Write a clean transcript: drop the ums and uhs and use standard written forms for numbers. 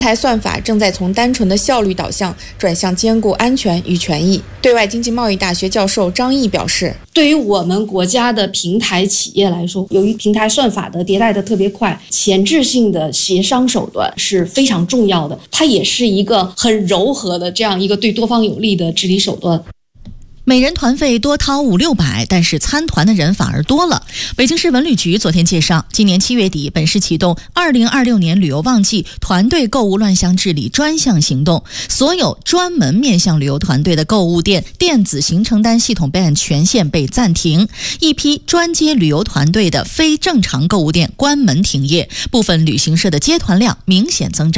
平台算法正在从单纯的效率导向转向兼顾安全与权益。对外经济贸易大学教授张毅表示， 对于我们国家的平台企业来说，由于平台算法的迭代的特别快，前置性的协商手段是非常重要的，它也是一个很柔和的这样一个对多方有利的治理手段。 每人团费多掏500-600，但是参团的人反而多了。北京市文旅局昨天介绍，今年7月底，本市启动2026年旅游旺季团队购物乱象治理专项行动，所有专门面向旅游团队的购物店电子行程单系统备案权限被暂停，一批专接旅游团队的非正常购物店关门停业，部分旅行社的接团量明显增长。